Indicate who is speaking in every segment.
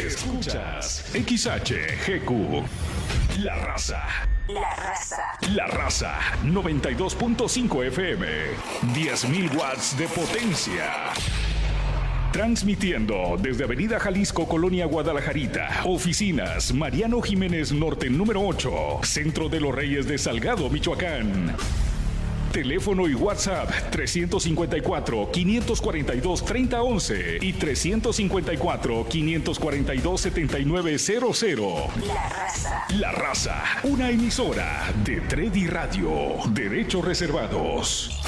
Speaker 1: Escuchas XHGQ. La Raza.
Speaker 2: La Raza.
Speaker 1: La Raza 92.5 FM. 10.000 watts de potencia. Transmitiendo desde Avenida Jalisco, Colonia Guadalajarita. Oficinas Mariano Jiménez Norte número 8. Centro de los Reyes de Salgado, Michoacán. Teléfono y WhatsApp 354-542-3011 y 354-542-7900.
Speaker 2: La Raza.
Speaker 1: La Raza, una emisora de Tredi Radio. Derechos reservados.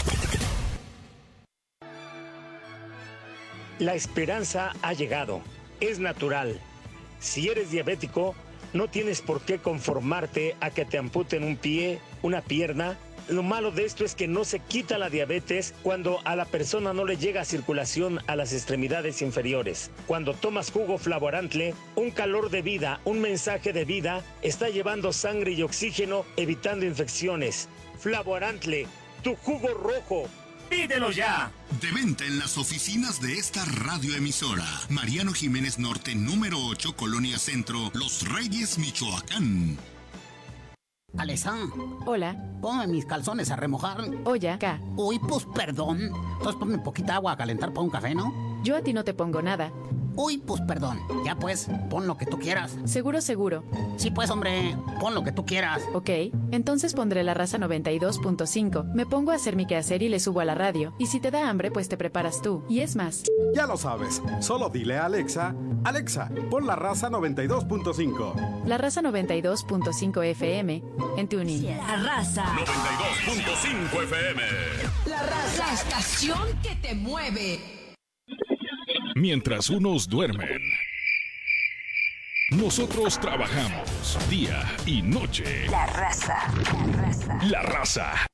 Speaker 3: La esperanza ha llegado. Es natural. Si eres diabético, no tienes por qué conformarte a que te amputen un pie, una pierna. Lo malo de esto es que no se quita la diabetes cuando a la persona no le llega circulación a las extremidades inferiores. Cuando tomas jugo Flavorantle, un calor de vida, un mensaje de vida, está llevando sangre y oxígeno, evitando infecciones. Flavorantle, tu jugo rojo. ¡Pídelo ya!
Speaker 4: De venta en las oficinas de esta radioemisora. Mariano Jiménez Norte, número 8, Colonia Centro, Los Reyes, Michoacán.
Speaker 5: Alexa.
Speaker 6: Hola.
Speaker 5: Ponme mis calzones a remojar.
Speaker 6: Oye, acá.
Speaker 5: Uy, pues perdón. Entonces ponme poquita agua a calentar para un café, ¿no?
Speaker 6: Yo a ti no te pongo nada.
Speaker 5: Uy, pues perdón. Ya pues, pon lo que tú quieras.
Speaker 6: Seguro, seguro.
Speaker 5: Sí, pues, hombre, pon lo que tú quieras.
Speaker 6: Ok, entonces pondré La Raza 92.5. Me pongo a hacer mi quehacer y le subo a la radio. Y si te da hambre, pues te preparas tú. Y es más.
Speaker 7: Ya lo sabes. Solo dile a Alexa, Alexa, pon La Raza 92.5.
Speaker 6: La Raza 92.5 FM en TuneIn.
Speaker 2: La Raza.
Speaker 1: 92.5 FM.
Speaker 2: La Raza. La estación que te mueve.
Speaker 1: Mientras unos duermen, nosotros trabajamos día y noche.
Speaker 2: La Raza. La Raza.
Speaker 1: La Raza